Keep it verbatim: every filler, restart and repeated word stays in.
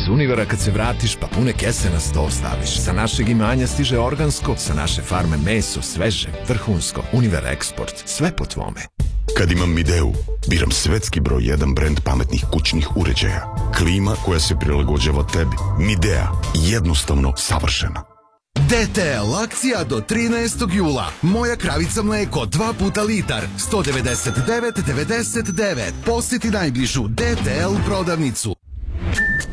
Univera kad se vratiš pa pune kese na sto staviš. Sa našeg imanja stiže organsko, sa naše farme meso, sveže, vrhunsko. Univera Eksport, sve po tvome. Kad imam Mideu, biram svetski broj jedan brend pametnih kućnih uređaja. Klima koja se prilagođava tebi. Midea, jednostavno savršena. D T L akcija do trinaestog jula. Moja kravica mleko dva puta litar, sto devedeset devet devedeset devet. Posjeti najbližu D T L prodavnicu.